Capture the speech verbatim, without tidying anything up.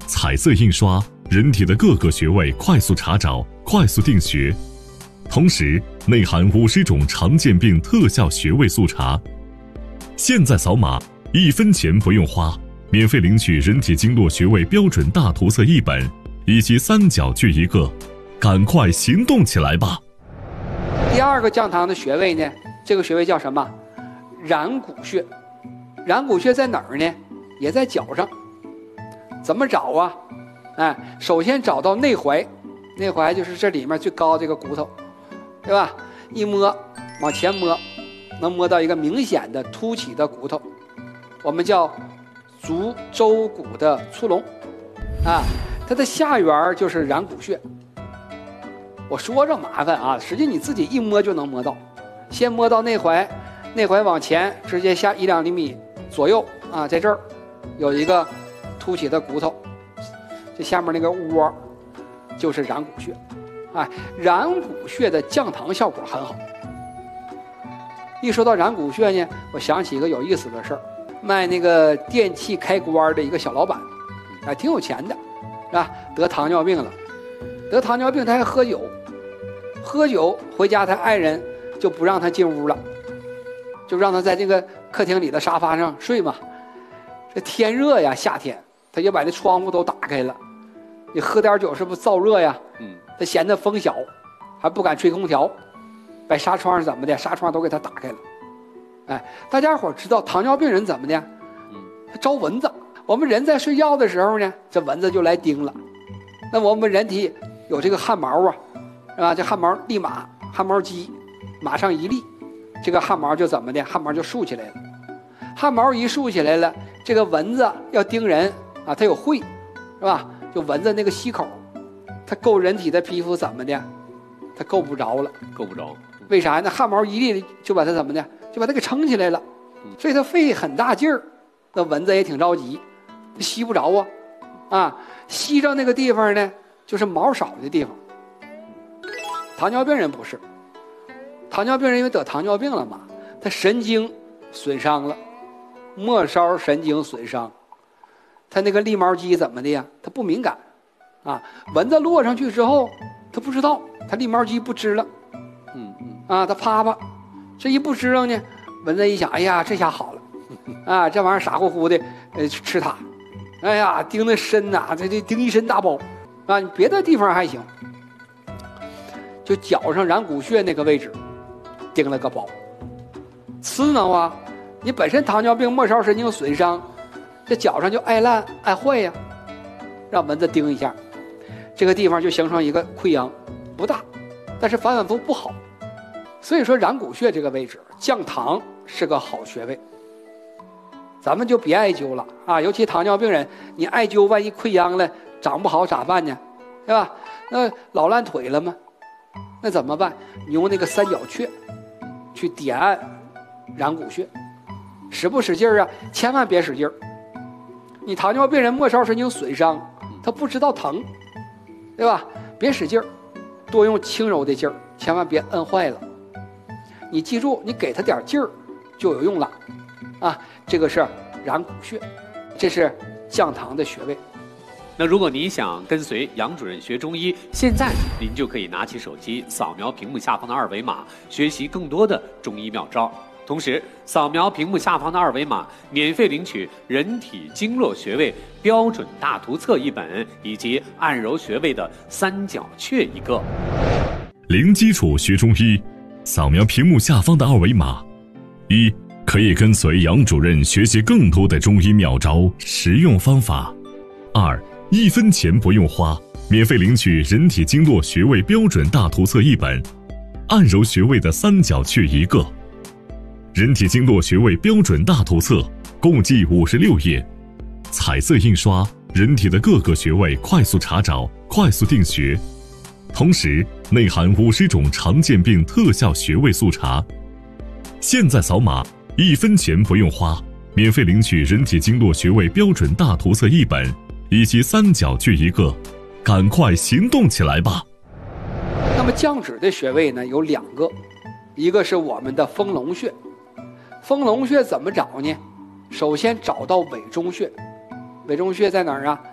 彩色印刷，人体的各个穴位快速查找，快速定穴，同时内含五十种常见病特效穴位速查。现在扫码，一分钱不用花，免费领取人体经络穴位标准大图册一本，以及三角锯一个，赶快行动起来吧！ 第二个降糖的穴位呢，这个穴位叫什么？然谷穴。然谷穴在哪儿呢？也在脚上。怎么找啊？哎，首先找到内踝，内踝就是这里面最高这个骨头，对吧？一摸，往前摸，能摸到一个明显的凸起的骨头，我们叫足舟骨的粗隆，啊，它的下缘就是然谷穴。我说着麻烦啊，实际你自己一摸就能摸到。先摸到内踝，内踝往前直接下一两厘米左右啊，在这儿有一个凸起的骨头，这下面那个窝就是然谷穴。哎，然谷穴的降糖效果很好。一说到然谷穴呢，我想起一个有意思的事儿，卖那个电器开关的一个小老板，哎，挺有钱的，是吧？得糖尿病了，得糖尿病他还喝酒，喝酒回家他爱人就不让他进屋了，就让他在这个客厅里的沙发上睡嘛。这天热呀，夏天他就把那窗户都打开了，你喝点酒是不是燥热呀？嗯，他嫌他风小，还不敢吹空调，把纱窗是怎么的？纱窗都给他打开了。哎，大家伙知道糖尿病人怎么的？嗯，他招蚊子。我们人在睡觉的时候呢，这蚊子就来叮了。那我们人体有这个汗毛啊，是吧？这汗毛立马汗毛肌马上一立，这个汗毛就怎么的？汗毛就竖起来了。汗毛一竖起来了，这个蚊子要叮人啊，它有喙，是吧？就蚊子那个吸口，它够人体的皮肤怎么的？它够不着了， 够不着。 为啥呢？汗毛一立就把它怎么的？就把它给撑起来了，所以它费很大劲儿。那蚊子也挺着急，它吸不着啊，啊，吸着那个地方呢，就是毛少的地方。糖尿病人不是，糖尿病人因为得糖尿病了嘛，他神经损伤了，末梢神经损伤，他那个立毛肌怎么的呀？他不敏感，啊，蚊子落上去之后，他不知道，他立毛肌不支了，嗯嗯，啊，他啪啪，这一不支棱呢，蚊子一想，哎呀，这下好了，啊，这玩意儿傻乎乎的，呃，吃它，哎呀，叮的深呐、啊，这这叮一身大包，啊，别的地方还行，就脚上然谷穴那个位置，叮了个包，刺挠啊。你本身糖尿病末梢神经损伤，这脚上就爱烂爱坏呀，让蚊子叮一下，这个地方就形成一个溃疡，不大，但是反反复复不好。所以说然谷穴这个位置降糖是个好穴位，咱们就别艾灸了啊！尤其糖尿病人，你艾灸万一溃疡了，长不好咋办呢？对吧？那老烂腿了吗？那怎么办？你用那个三角雀去点按然谷穴。使不使劲儿啊？千万别使劲儿。你糖尿病人末梢神经损伤，他不知道疼，对吧？别使劲儿，多用轻柔的劲儿，千万别摁坏了。你记住，你给他点劲儿就有用了，啊，这个是然谷穴，这是降糖的穴位。 那如果您想跟随杨主任学中医，现在您就可以拿起手机扫描屏幕下方的二维码，学习更多的中医妙招。同时，扫描屏幕下方的二维码，免费领取人体经络穴位标准大图册一本，以及按揉穴位的三角雀一个。 零基础学中医，扫描屏幕下方的二维码，一可以跟随杨主任学习更多的中医妙招、实用方法；二一分钱不用花，免费领取人体经络穴位标准大图册一本，按揉穴位的三角雀一个。人体经络穴位标准大图册共计五十六页，彩色印刷，人体的各个穴位快速查找，快速定穴，同时内含五十种常见病特效穴位速查。现在扫码，一分钱不用花，免费领取人体经络穴位标准大图册一本，以及三角锯一个，赶快行动起来吧！ 那么降脂的穴位呢有两个，一个是我们的丰隆穴。丰隆穴怎么找呢？首先找到委中穴，委中穴在哪儿啊？